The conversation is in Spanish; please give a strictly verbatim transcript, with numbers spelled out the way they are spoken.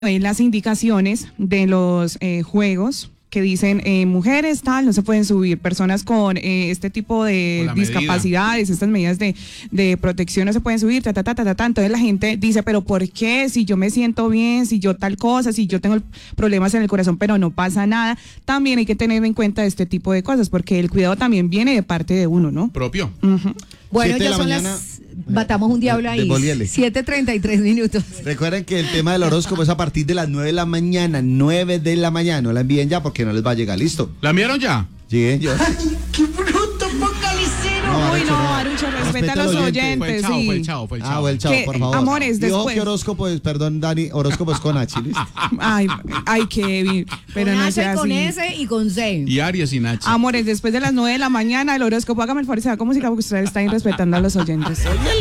en las indicaciones de los eh, juegos que dicen eh, mujeres tal, no se pueden subir, personas con eh, este tipo de discapacidades, medida. Estas medidas de, de protección no se pueden subir, ta, ta, ta, ta, ta, ta. Entonces la gente dice, pero ¿por qué? Si yo me siento bien, si yo tal cosa, si yo tengo problemas en el corazón, pero no pasa nada. También hay que tener en cuenta este tipo de cosas, porque el cuidado también viene de parte de uno, ¿no? Propio. Uh-huh. Bueno, ya son mañana, las... Batamos un diablo ahí. siete treinta y tres minutos. Recuerden que el tema del horóscopo es a partir de las nueve de la mañana. nueve de la mañana. No la envíen ya porque no les va a llegar. ¿Listo? ¿La enviaron ya? Sí, yo. ¡Ay, qué bruto, focalicero! No, Uy, no, Arucho, no. respeta a los oyentes. Fue el chao, sí. fue el chao, fue el chao. Ah, fue el chao, que, por favor. Amores, después. Dijo que horóscopo es, perdón, Dani, horóscopo es con H, ¿listo? Ay, ay, Kevin, pero con no H, sea con así. S y con C. Y Aries sin H. Amores, después de las nueve de la mañana, el horóscopo, hágame el favor y se da con música porque usted está irrespetando a los oyentes.